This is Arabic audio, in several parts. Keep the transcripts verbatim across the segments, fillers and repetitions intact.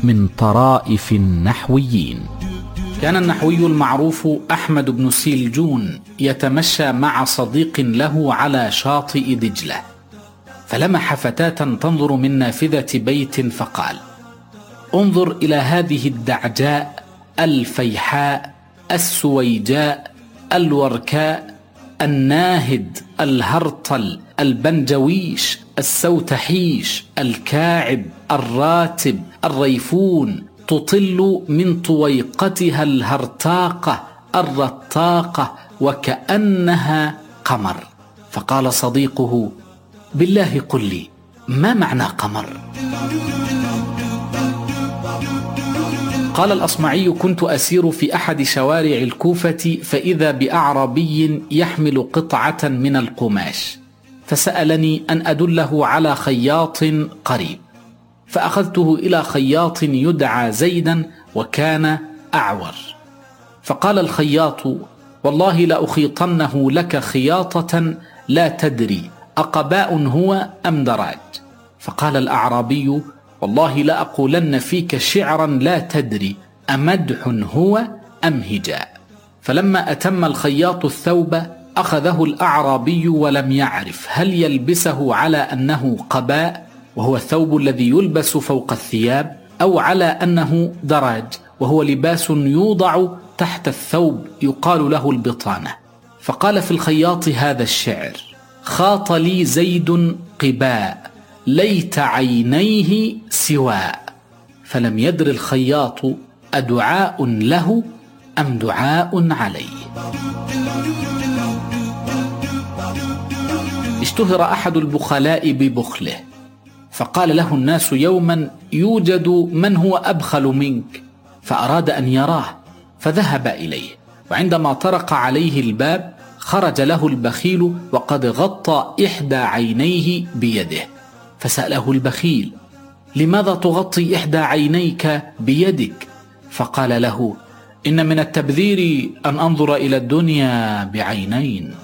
من طرائف النحويين. كان النحوي المعروف أحمد بن سيلجون يتمشى مع صديق له على شاطئ دجلة، فلمح فتاة تنظر من نافذة بيت فقال: انظر إلى هذه الدعجاء الفيحاء السويجاء الوركاء الناهد الهرطل البنجويش السوتحيش الكاعب الراتب الريفون، تطل من طويقتها الهرتاقة الرتاقة وكأنها قمر. فقال صديقه: بالله قل لي ما معنى قمر؟ قال الأصمعي: كنت أسير في أحد شوارع الكوفة فإذا بأعرابي يحمل قطعة من القماش، فسألني أن أدله على خياط قريب، فأخذته إلى خياط يدعى زيدا وكان أعور. فقال الخياط: والله لأخيطنه لك خياطة لا تدري أقباء هو أم دراج. فقال الأعرابي: والله لأقولن فيك شعرا لا تدري أمدح هو أم هجاء. فلما أتم الخياط الثوب أخذه الأعرابي ولم يعرف هل يلبسه على أنه قباء وهو الثوب الذي يلبس فوق الثياب، أو على أنه دراج وهو لباس يوضع تحت الثوب يقال له البطانة. فقال في الخياط هذا الشعر: خاط لي زيد قباء ليت عينيه سواء. فلم يدر الخياط أدعاء له أم دعاء عليه. اشتهر أحد البخلاء ببخله، فقال له الناس يوما: يوجد من هو أبخل منك، فأراد أن يراه فذهب إليه، وعندما طرق عليه الباب خرج له البخيل وقد غطى إحدى عينيه بيده، فسأله البخيل: لماذا تغطي إحدى عينيك بيدك؟ فقال له: إن من التبذير أن أنظر إلى الدنيا بعينين.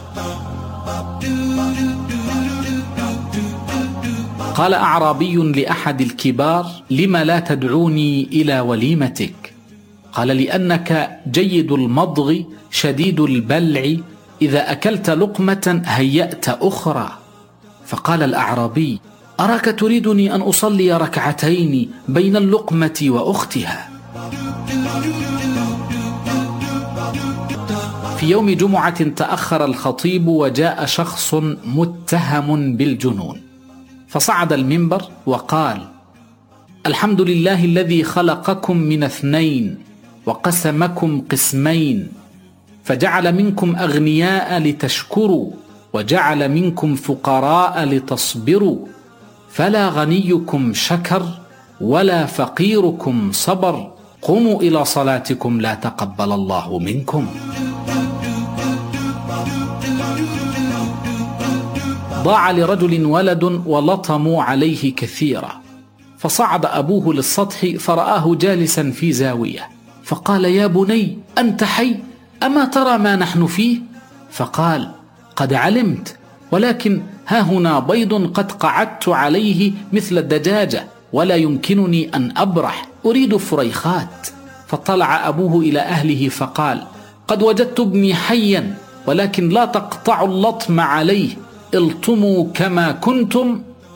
قال أعرابي لأحد الكبار: لم لا تدعوني إلى وليمتك؟ قال: لأنك جيد المضغ شديد البلع، إذا أكلت لقمة هيأت أخرى. فقال الأعرابي: أراك تريدني أن أصلي ركعتين بين اللقمة وأختها. في يوم جمعة تأخر الخطيب وجاء شخص متهم بالجنون، فصعد المنبر وقال: الحمد لله الذي خلقكم من اثنين وقسمكم قسمين، فجعل منكم أغنياء لتشكروا وجعل منكم فقراء لتصبروا، فلا غنيكم شكر ولا فقيركم صبر، قوموا إلى صلاتكم لا تقبل الله منكم. ضاع لرجل ولد ولطموا عليه كثيرا، فصعد أبوه للسطح فرآه جالسا في زاوية، فقال: يا بني أنت حي؟ أما ترى ما نحن فيه؟ فقال: قد علمت، ولكن ها هنا بيض قد قعدت عليه مثل الدجاجة ولا يمكنني أن أبرح، أريد فريخات. فطلع أبوه إلى أهله فقال: قد وجدت ابني حيا، ولكن لا تقطعوا اللطم عليه، الطموا كما كنتم